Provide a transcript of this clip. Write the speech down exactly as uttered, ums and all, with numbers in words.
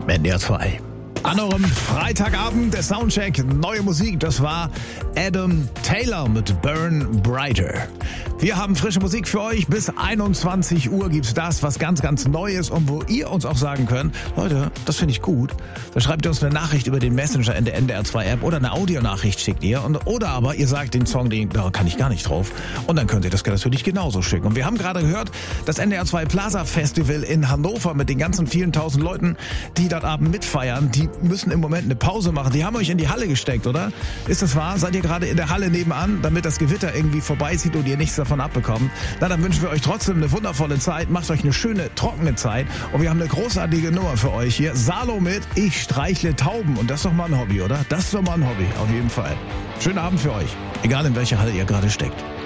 N D R zwei. An eurem Freitagabend der Soundcheck, neue Musik, das war Adam Taylor mit Burn Brighter. Wir haben frische Musik für euch, bis einundzwanzig Uhr gibt's das, was ganz, ganz neu ist und wo ihr uns auch sagen könnt, Leute, das finde ich gut. Da schreibt ihr uns eine Nachricht über den Messenger in der N D R zwei App oder eine Audionachricht schickt ihr und oder aber ihr sagt den Song, den, da kann ich gar nicht drauf und dann könnt ihr das natürlich genauso schicken. Und wir haben gerade gehört, das N D R zwei Plaza Festival in Hannover mit den ganzen vielen tausend Leuten, die dort Abend mitfeiern, die müssen im Moment eine Pause machen. Die haben euch in die Halle gesteckt, oder? Ist das wahr? Seid ihr gerade in der Halle nebenan, damit das Gewitter irgendwie vorbeizieht und ihr nichts davon abbekommt? Na, dann wünschen wir euch trotzdem eine wundervolle Zeit. Macht euch eine schöne, trockene Zeit. Und wir haben eine großartige Nummer für euch hier. Salo mit Ich streichle Tauben. Und das ist doch mal ein Hobby, oder? Das ist doch mal ein Hobby, auf jeden Fall. Schönen Abend für euch. Egal in welcher Halle ihr gerade steckt.